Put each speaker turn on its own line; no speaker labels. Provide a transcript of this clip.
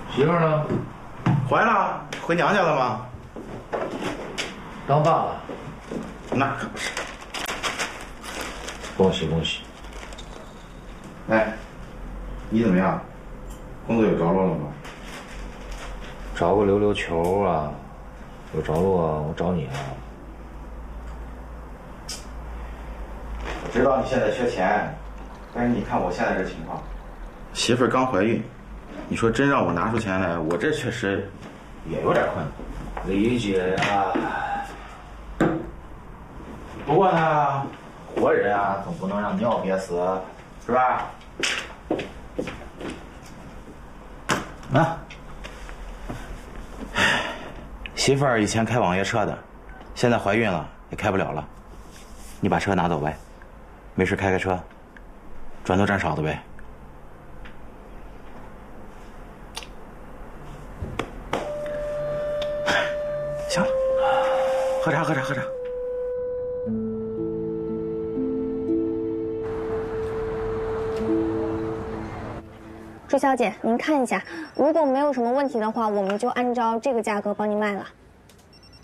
媳妇呢？
怀了，回娘家了吗？
当爸了？
那可不是。
恭喜恭喜！
哎，你怎么样？工作有着落了吗？
找个溜溜球啊，有着落啊，我找你啊。
我知道你现在缺钱，但是你看我现在这情况，媳妇儿刚怀孕，你说真让我拿出钱来，我这确实也有点困难。
理解呀。
不过呢，活人啊，总不能让尿憋死，是吧？啊，媳妇儿以前开网约车的，现在怀孕了，也开不了了。你把车拿走呗，没事开车，赚多赚少的呗。行了，喝茶喝茶喝茶。
朱小姐，您看一下，如果没有什么问题的话，我们就按照这个价格帮你卖了。